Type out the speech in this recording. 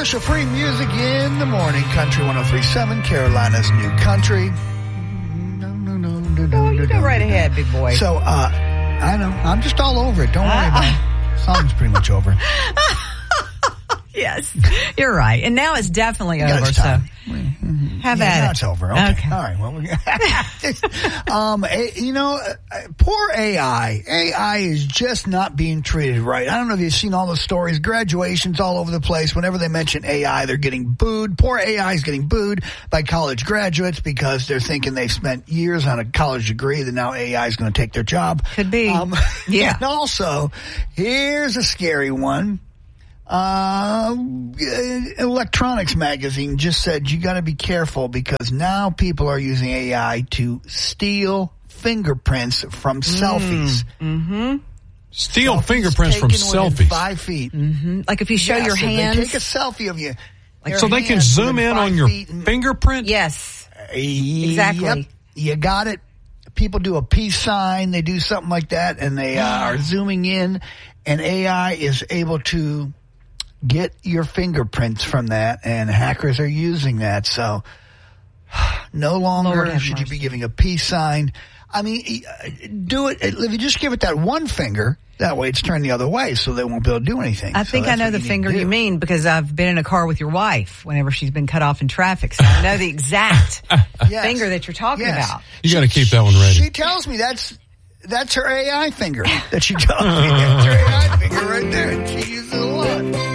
Commercial-free music in the morning. Country 103.7, Carolina's new country. Oh, you go right ahead, big boy. So, I know. I'm just all over it. Don't worry about it. Song's pretty much over. Yes, you're right. And now it's definitely over. It's So time. have Yeah, at now it. it's over. Okay. All right. Well, poor AI. AI is just not being treated right. I don't know if you've seen all the stories, graduations all over the place. Whenever they mention AI, they're getting booed. Poor AI is getting booed by college graduates because they're thinking they've spent years on a college degree that now AI is going to take their job. Could be. Yeah. And also, here's a scary one. Electronics magazine just said you got to be careful because now people are using AI to steal fingerprints from selfies. Mm-hmm. Steal fingerprints from selfies. 5 feet. Mm-hmm. Like if you show your hands. They take a selfie of you. So they can zoom in on your fingerprint? Yes. Exactly. Yep, you got it. People do a peace sign. They do something like that, and they are zooming in, and AI is able to get your fingerprints from that, and hackers are using that. So no longer should you be giving a peace sign. I mean, do it. If you just give it that one finger, that way it's turned the other way, so they won't be able to do anything. I think I know the finger you mean because I've been in a car with your wife whenever she's been cut off in traffic. So I know the exact finger that you're talking about. You got to keep that one ready. She tells me that's her AI finger that she tells me. That's her AI finger right there. And she uses it a lot.